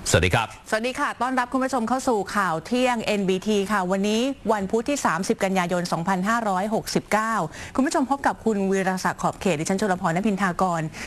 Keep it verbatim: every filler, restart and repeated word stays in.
สวัสดีครับสวัสดีค่ะต้อนรับคุณผู้ชมเข้าสู่ข่าวเที่ยง เอ็น บี ที ค่ะวันนี้วันพุธที่สามสิบกันยายนสองพันห้าร้อยหกสิบเก้าคุณผู้ชมพบกับคุณวีรศักดิ์ขอบเขตดิฉันจุลพร ณ พินทากร